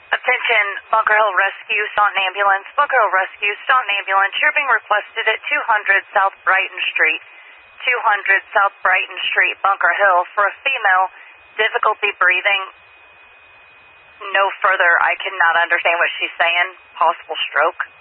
Attention, Bunker Hill Rescue, Staunton Ambulance. Bunker Hill Rescue, Staunton Ambulance. You're being requested at 200 South Brighton Street. 200 South Brighton Street, Bunker Hill, for a female, difficulty breathing. No further, I cannot understand what she's saying. Possible stroke.